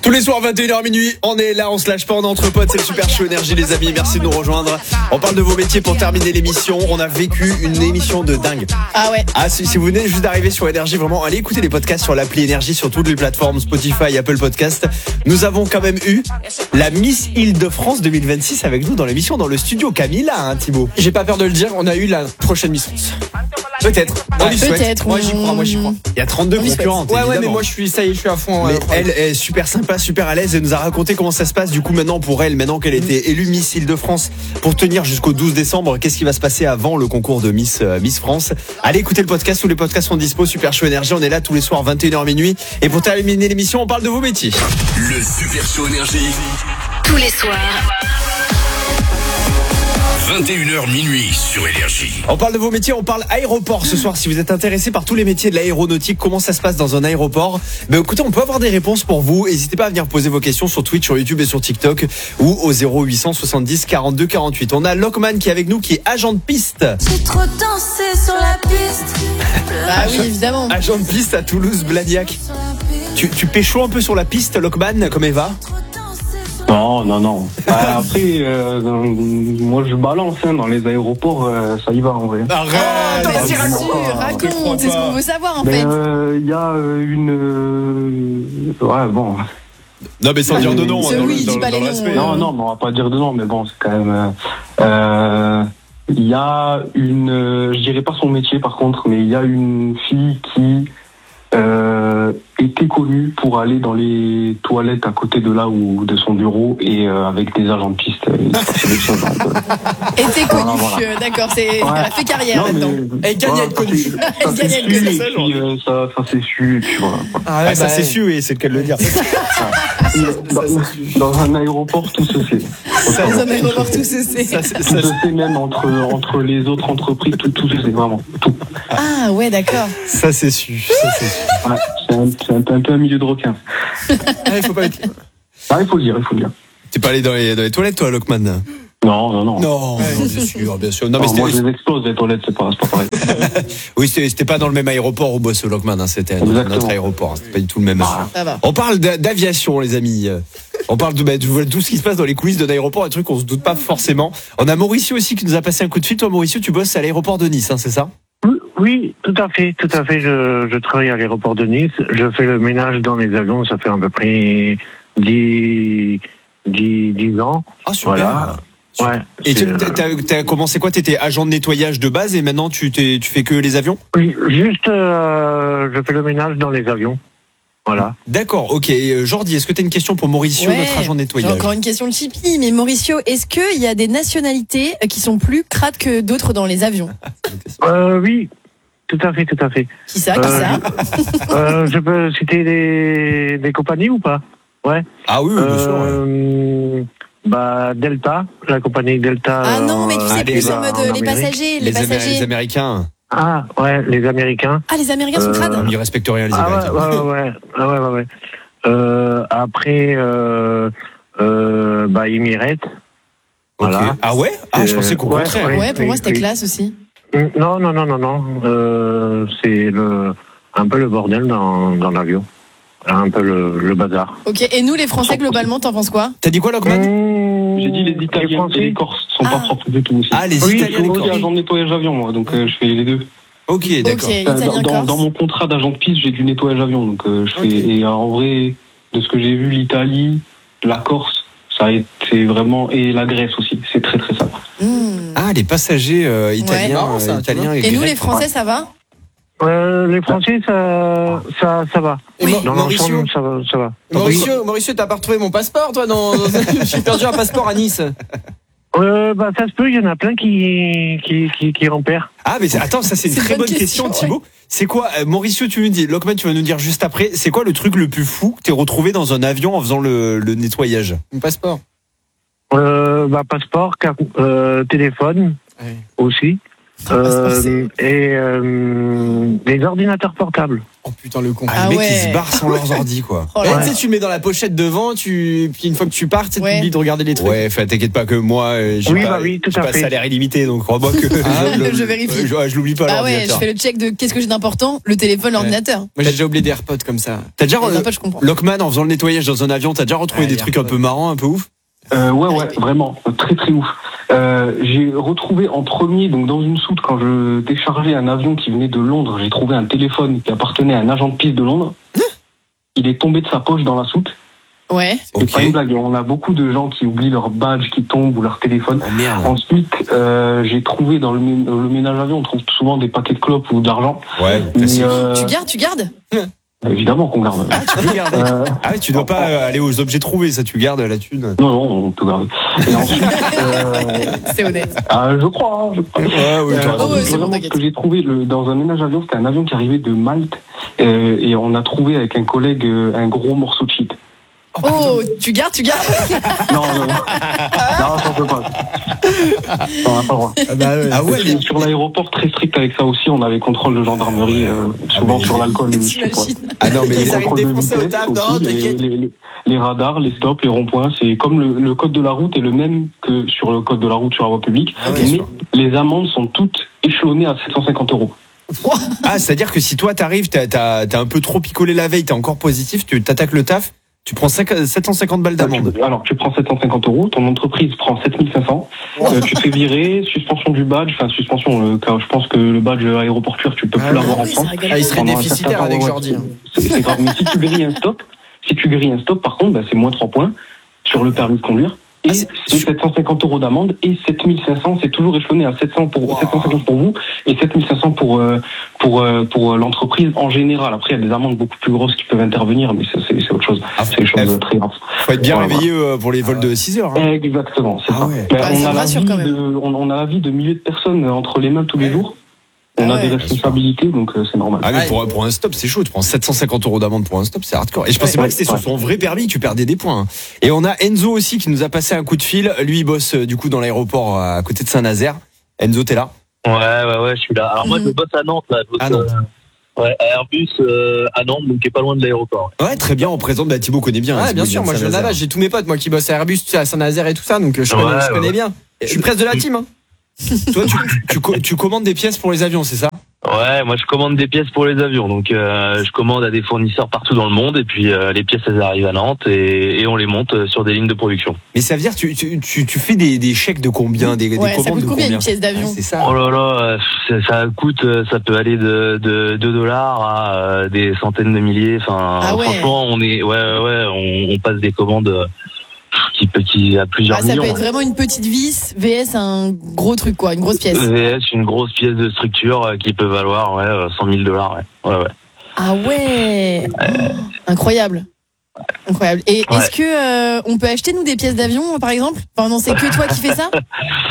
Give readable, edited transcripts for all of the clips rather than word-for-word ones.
Tous les soirs 21h minuit, on est là, on se lâche pas, on est entre potes, c'est le Super Show Énergie les amis, merci de nous rejoindre. On parle de vos métiers pour terminer l'émission, on a vécu une émission de dingue. Ah ouais. Ah si vous venez juste d'arriver sur Énergie, vraiment allez écouter les podcasts sur l'appli Énergie sur toutes les plateformes Spotify, Apple Podcast. Nous avons quand même eu la Miss Île-de-France 2026 avec nous dans l'émission, dans le studio. Camilla, hein, Thibaut. J'ai pas peur de le dire, on a eu la prochaine Miss France. Peut-être. On y souhaite. Peut-être. Moi j'y crois. Il y a 32 concurrentes. Ouais, évidemment. mais moi je suis à fond. Mais elle est super sympa, super à l'aise et nous a raconté comment ça se passe du coup maintenant pour elle, maintenant qu'elle a été élue Miss Île-de-France pour tenir jusqu'au 12 décembre. Qu'est-ce qui va se passer avant le concours de Miss France? Allez écouter le podcast, tous les podcasts sont dispo, Super Show Énergie, on est là tous les soirs 21h minuit. Et pour terminer l'émission, on parle de vos métiers. Le Super Show Énergie. Tous les soirs. 21h minuit sur Énergie. On parle de vos métiers, on parle aéroport ce soir. Si vous êtes intéressé par tous les métiers de l'aéronautique, comment ça se passe dans un aéroport? Écoutez, on peut avoir des réponses pour vous. N'hésitez pas à venir poser vos questions sur Twitch, sur YouTube et sur TikTok ou au 0800 70 42 48. On a Lockman qui est avec nous, qui est agent de piste. J'ai trop dansé sur la piste. Ah oui, évidemment. Agent de piste à Toulouse, Blagnac. Tu pécho un peu sur la piste, Lockman, comme Eva? Non. Après, moi je balance dans les aéroports, ça y va en vrai. Arrête! Vas-y, raconte, c'est ce qu'on veut savoir en fait. Il y a une... Ouais, bon... Non mais sans dire de nom, Oui, dis pas les noms. respect. Non, mais on va pas dire de nom, mais bon, c'est quand même... Il y a une... Je dirais pas son métier par contre, mais il y a une fille qui était connue pour aller dans les toilettes à côté de là ou de son bureau et avec des agents de piste. Était connue, d'accord, elle a fait carrière là-dedans. Elle gagne à être connue. Elle gagne à être connue. Ça s'est su, et puis voilà. Ah, Ça c'est su, et c'est le cas de le dire. Dans un aéroport, tout se fait. Dans un aéroport, tout se sait. Tout se fait même entre les autres entreprises, tout se fait vraiment. Tout. Ah ouais, d'accord. Ça c'est su. Ouais, c'est un peu un milieu de requin. Il faut pas être... Il faut le dire. T'es pas allé dans les toilettes toi, Lockman? Non. Non, bien sûr. Non, mais moi je les explose les toilettes, c'est pas pareil. Oui, c'était pas dans le même aéroport où bosse Lockman, hein, c'était dans notre aéroport, c'était pas du tout le même. Ça va. On parle d'aviation, les amis. On parle de tout ce qui se passe dans les coulisses d'un aéroport, des trucs qu'on se doute pas forcément. On a Mauricio aussi qui nous a passé un coup de fil. Toi, Mauricio, tu bosses à l'aéroport de Nice, hein, c'est ça? Oui, tout à fait. Je travaille à l'aéroport de Nice. Je fais le ménage dans les avions. Ça fait à peu près 10 ans. Ah, super. Voilà. Ouais. Et t'as commencé quoi? T'étais agent de nettoyage de base et maintenant tu fais que les avions? Oui, juste, je fais le ménage dans les avions. Voilà. D'accord, ok. Jordi, est-ce que t'as une question pour Mauricio, notre agent de nettoyage? J'ai encore une question de Chippy, mais Mauricio, est-ce qu'il y a des nationalités qui sont plus crades que d'autres dans les avions? Oui. Tout à fait. Qui ça? Je peux citer des compagnies ou pas? Ouais. Ah oui, bien sûr. Delta, la compagnie Delta. Ah non, mais tu sais plus en mode les Amérique. passagers. Les Américains. Ah ouais, les Américains. Ah, les Américains sont crades? Ils respectent rien, les Américains. Ouais. Après, Emirates. Okay. Voilà. Ah ouais? Je pensais qu'au contraire. Ouais, pour moi c'était classe aussi. Non. C'est un peu le bordel dans l'avion. Un peu le bazar. Ok, et nous les Français globalement, t'en penses quoi? T'as dit quoi, Lockman? J'ai dit les Italiens et les Corses sont pas propres du tout aussi. Ah, les Italiens et les Corses. Je suis agent de nettoyage d'avion, moi, donc je fais les deux. Ok, d'accord. Dans mon contrat d'agent de piste, j'ai du nettoyage d'avion, donc je fais. Et en vrai, de ce que j'ai vu, l'Italie, la Corse, ça a été vraiment, et la Grèce aussi, c'est très très sympa. Ah, les passagers italiens, italiens et nous les Français, ça va? Les Français, ça va. Oui. Dans l'ensemble, ça va. Mauricio, t'as pas retrouvé mon passeport, toi? J'ai perdu un passeport à Nice. Ça se peut, il y en a plein qui repèrent. Ah, mais attends, ça c'est une très bonne question, Thibaut. C'est quoi, Mauricio, tu nous dis, Lockman, tu vas nous dire juste après, c'est quoi le truc le plus fou que t'es retrouvé dans un avion en faisant le nettoyage? Mon passeport. Passeport, carte, téléphone, aussi. Et les ordinateurs portables. Oh putain, le con. Ah, les mecs, ouais. ils se barrent sans leurs ordi, quoi. Oh Ouais, là tu là. sais, tu le mets dans la pochette devant, puis une fois que tu pars, tu Ouais. oublies de regarder les trucs. Ouais, t'inquiète pas que moi, j'ai Oui, pas, bah oui, tout j'ai à pas fait. salaire illimité, donc crois-moi que Je vérifie. je l'oublie pas Ah ouais, je l'ordinateur. fais le check de qu'est-ce que j'ai d'important, le téléphone, l'ordinateur. Moi, j'ai déjà oublié des AirPods comme ça. T'as déjà Les AirPods, je comprends. Lockman, en faisant le nettoyage dans un avion, t'as déjà retrouvé Ouais, des les trucs un peu AirPods. marrants, un peu ouf? Ouais, vraiment, très très ouf. J'ai retrouvé en premier, donc dans une soute, quand je déchargeais un avion qui venait de Londres, j'ai trouvé un téléphone qui appartenait à un agent de piste de Londres. Il est tombé de sa poche dans la soute. Ouais. C'est Ok. pas une blague. On a beaucoup de gens qui oublient leur badge qui tombe ou leur téléphone. Oh merde. Ensuite, j'ai trouvé dans le ménage avion, on trouve souvent des paquets de clopes ou d'argent. Ouais, Mais, classique. Tu gardes évidemment qu'on garde. Tu peux garder. Euh, Ah ouais, tu dois pas aller aux objets trouvés, ça tu gardes la thune. non, on peut garder. Et ensuite, C'est honnête. je crois. Ouais, oui, t'as raison. Oh, ouais, c'est bon, Vraiment, ce t'inquiète. que j'ai trouvé dans un ménage avion, c'était un avion qui arrivait de Malte, et on a trouvé avec un collègue un gros morceau de shit. Oh, tu gardes Non, j'en peux pas. On n'a pas le droit. Ah ouais, Et sur l'aéroport, très strict avec ça aussi, on avait contrôle de gendarmerie, souvent mais sur l'alcool. je sais pas. T'imagines. Ah non, mais Les Ils arrivent contrôles de défoncés au vitesse taf, aussi, non, les, t'inquiète. les radars, les stops, les ronds-points, c'est comme le code de la route est le même que sur le code de la route sur la voie publique, Ah ouais, mais sûr. les amendes sont toutes échelonnées à 750 €. Ah, c'est-à-dire que si toi t'arrives, t'as un peu trop picolé la veille, t'es encore positif, tu t'attaques le taf, tu prends 750 balles d'amende. Alors, tu prends 750 €, ton entreprise prend 7500, tu te fais virer, suspension du badge, car je pense que le badge aéroportuaire, tu peux plus l'avoir en Oui, ça France. rigole. Ah, il serait Pendant un déficitaire certain avec temps, Jordi. hein. C'est grave. Mais si tu grilles un stop, par contre, c'est moins 3 points sur le permis de conduire. Et c'est 750 € d'amende et 7500, c'est toujours échelonné à 750 pour vous et 7500 pour l'entreprise en général. Après, il y a des amendes beaucoup plus grosses qui peuvent intervenir, mais c'est autre chose. Ah, C'est des choses très graves. Faut être bien Ouais, réveillé pour les vols de 6 heures. Hein. Exactement, c'est Ah ça. ouais. Ben, Ah, ça me rassure quand même. on a la vie de milliers de personnes entre les mains tous les jours. On Ah a ouais. des responsabilités, donc c'est normal. Ah mais pour un stop, c'est chaud. Tu prends 750 € d'amende pour un stop, c'est hardcore. Et je pensais pas que c'était sur son vrai permis, tu perdais des points. Et on a Enzo aussi qui nous a passé un coup de fil. Lui, il bosse du coup dans l'aéroport à côté de Saint-Nazaire. Enzo, t'es là? Ouais, je suis là. Alors moi, je bosse à Nantes, là. Je bosse, À Nantes. à Airbus à Nantes, donc qui est pas loin de l'aéroport. Ouais, très bien. On présente. Bah, Thibaut connaît bien. Ouais, Thibaut bien vient sûr, de moi je viens de Saint-Nazaire. là-bas, j'ai tous mes potes, moi qui bossent à Airbus, tu sais, à Saint-Nazaire et tout ça, donc je Ouais, connais ouais. bien. Je suis presque de la team, hein. Toi, tu commandes des pièces pour les avions, c'est ça? Ouais, moi je commande des pièces pour les avions, donc je commande à des fournisseurs partout dans le monde, et puis les pièces elles arrivent à Nantes et on les monte sur des lignes de production. Mais ça veut dire tu fais des chèques de combien, des Ouais, ça commandes coûte de combien combien? une pièce d'avion? Ah, c'est ça. Oh là là, ça coûte, ça peut aller de $2 à des centaines de milliers. Enfin, Ah ouais. franchement, on passe des commandes qui à plusieurs Ah, ça millions. peut être vraiment une petite vis vs un gros truc, quoi, une grosse pièce. VS, une grosse pièce de structure qui peut valoir $100 000. Ouais. Ah ouais. Incroyable. Incroyable. Et Ouais. est-ce que on peut acheter nous des pièces d'avion par exemple? Enfin non, c'est que toi qui fais ça?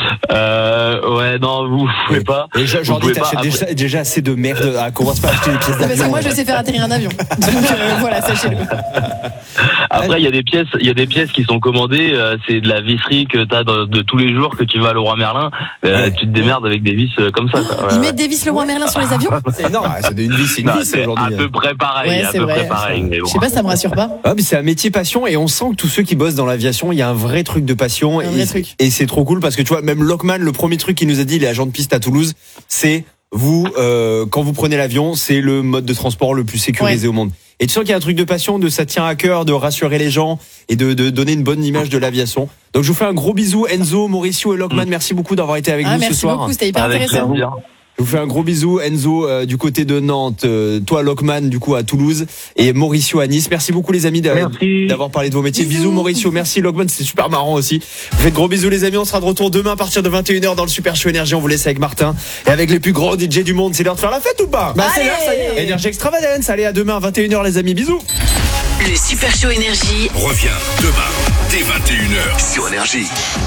Ouais, non, vous pouvez pas. Et Vous Jordi, pouvez pas. t'achètes déjà assez de merde. Commence pas à acheter des pièces Parce que d'avion. moi je sais faire atterrir un avion. Donc voilà, sachez-le. Après, il y a des pièces qui sont commandées. C'est de la visserie que t'as de tous les jours que tu vas à Leroy Merlin. Ouais. Tu te démerdes avec des vis comme ça. Quoi. Ils mettent des vis Leroy Merlin sur les avions? C'est énorme. C'est une vis, c'est une Non, vis c'est aujourd'hui. à peu près pareil. Ouais, à c'est peu vrai. près pareil. Mais bon. Je sais pas, ça me rassure pas. Ah, mais c'est un métier passion et on sent que tous ceux qui bossent dans l'aviation, il y a un vrai truc de passion. Un et vrai truc. Et c'est trop cool parce que tu vois, même Lockman, le premier truc qu'il nous a dit, il est agent de piste à Toulouse, c'est vous, quand vous prenez l'avion, c'est le mode de transport le plus sécurisé au monde. Et tu sens qu'il y a un truc de passion, de ça tient à cœur, de rassurer les gens et de donner une bonne image de l'aviation. Donc je vous fais un gros bisou, Enzo, Mauricio et Lockman. Merci beaucoup d'avoir été avec Ah, nous ce merci soir. beaucoup, c'était hyper Avec intéressant. plaisir. Je vous fais un gros bisou, Enzo du côté de Nantes, toi Lockman du coup à Toulouse et Mauricio à Nice. Merci beaucoup les amis Merci. d'avoir parlé de vos métiers. Bisous. Bisous Mauricio, merci Lockman, c'était super marrant aussi. Vous faites gros bisous les amis, on sera de retour demain à partir de 21h dans le Super Show Énergie. On vous laisse avec Martin et avec les plus grands DJ du monde. C'est l'heure de faire la fête ou pas? Bah c'est l'heure, ça y est. Énergie Extravagance, allez à demain à 21h les amis, bisous. Le Super Show Énergie. Reviens demain dès 21h sur Énergie.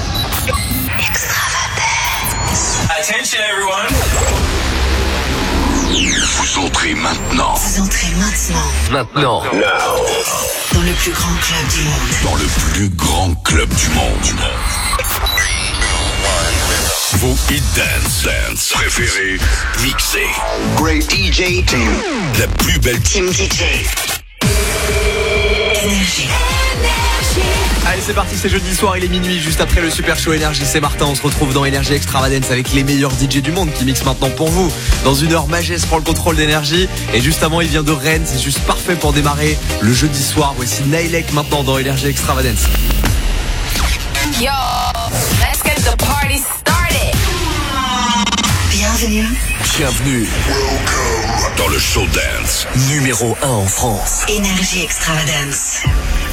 Attention everyone. Vous entrez maintenant. Vous entrez maintenant dans le plus grand club du monde. Dans le plus grand club du monde. nouveaux hit dance préférés mixés. Great DJ team. La plus belle team DJ. Énergie. Allez, c'est parti, c'est jeudi soir, il est minuit, juste après le Super Show Énergie. C'est Martin, on se retrouve dans Énergie Extravagance avec les meilleurs DJ du monde qui mixent maintenant pour vous. Dans une heure, Magès prend le contrôle d'Énergie. Et juste avant, il vient de Rennes, c'est juste parfait pour démarrer le jeudi soir. Voici Nailek maintenant dans Énergie Extravagance. Yo, let's get the party started. Bienvenue. Bienvenue dans le show dance numéro 1 en France. Énergie Extravagance.